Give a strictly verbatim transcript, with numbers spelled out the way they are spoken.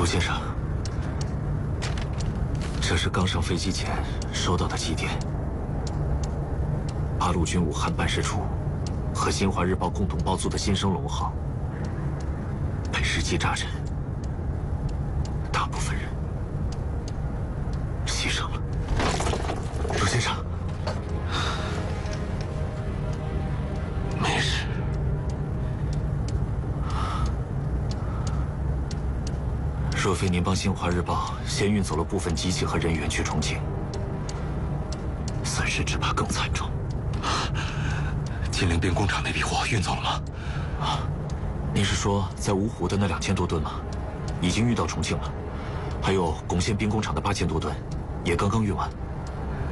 陆先生，这是刚上飞机前收到的急电。八路军武汉办事处和新华日报共同包租的新生龙号被日机炸沉，大部分人牺牲了。陆先生，没事。若非您帮新华日报先运走了部分机器和人员去重庆，损失只怕更惨重。 金陵兵工厂那批货运走了吗？ 啊，您是说在芜湖的那两千多吨吗？已经运到重庆了，还有巩县兵工厂的八千多吨，也刚刚运完。